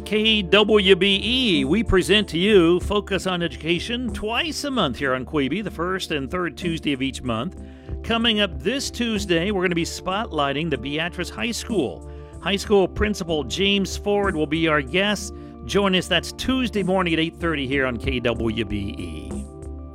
KWBE, we present to you Focus on Education twice a month here on Quebe, the first and third Tuesday of each month. Coming up this Tuesday, we're going to be spotlighting the Beatrice High School. High school principal James Ford will be our guest. Join us, that's Tuesday morning at 8:30 here on KWBE.